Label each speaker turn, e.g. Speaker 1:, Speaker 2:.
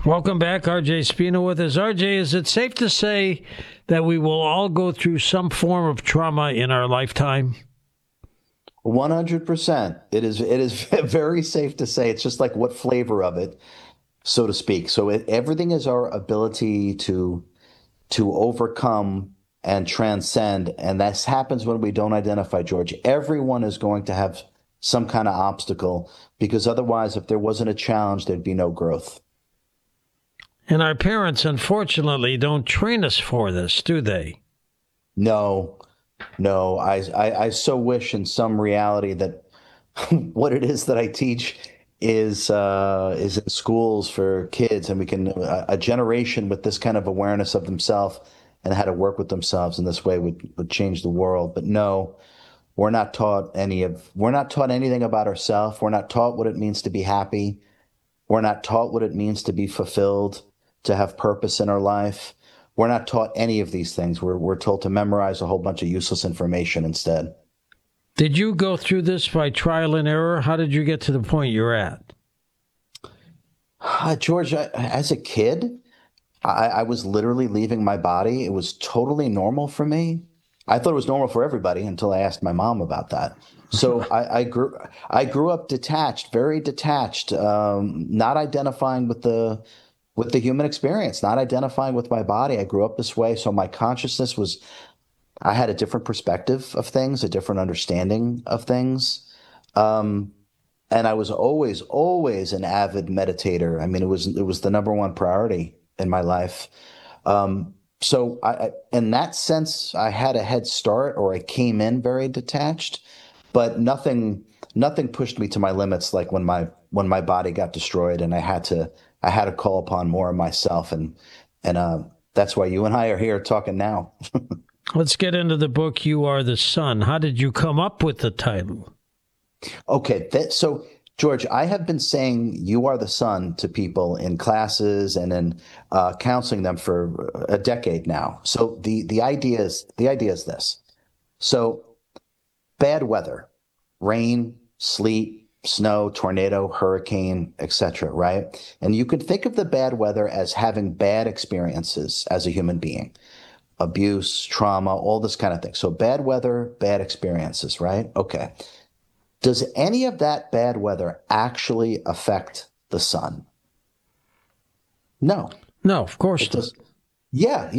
Speaker 1: Welcome back, RJ Spina with us. RJ, is it safe to say that we will all go through some form of trauma in our lifetime?
Speaker 2: 100%. It is very safe to say. It's just like what flavor of it, so to speak. So everything is our ability to overcome and transcend, and that happens when we don't identify, George. Everyone is going to have some kind of obstacle because otherwise, if there wasn't a challenge, there'd be no growth.
Speaker 1: And our parents, unfortunately, don't train us for this, do they?
Speaker 2: No, no. I so wish in some reality that what it is that I teach is in schools for kids, and we can a generation with this kind of awareness of themselves and how to work with themselves in this way would change the world. But no, we're not taught anything about ourselves. We're not taught what it means to be happy. We're not taught what it means to be fulfilled, to have purpose in our life. We're not taught any of these things. We're told to memorize a whole bunch of useless information instead.
Speaker 1: Did you go through this by trial and error? How did you get to the point you're at?
Speaker 2: George, as a kid, I was literally leaving my body. It was totally normal for me. I thought it was normal for everybody until I asked my mom about that. So I grew up detached, very detached, not identifying with the human experience, not identifying with my body. I grew up this way, so my consciousness was I had a different perspective of things, a different understanding of things. Um, and I was always an avid meditator. I mean, it was the number one priority in my life. So in that sense, I had a head start, or I came in very detached, but nothing pushed me to my limits like when my body got destroyed and I had to call upon more of myself, and that's why you and I are here talking now.
Speaker 1: Let's get into the book, You Are the Sun. How did you come up with the title?
Speaker 2: Okay, so George, I have been saying "you are the sun" to people in classes and in counseling them for a decade now. So the idea is this. So bad weather, rain, sleet, snow, tornado, hurricane, etc., right? And you could think of the bad weather as having bad experiences as a human being, abuse, trauma, all this kind of thing. So bad weather, bad experiences, right? Okay. Does any of that bad weather actually affect the sun? No,
Speaker 1: No, of
Speaker 2: it
Speaker 1: course not.
Speaker 2: does. Yeah,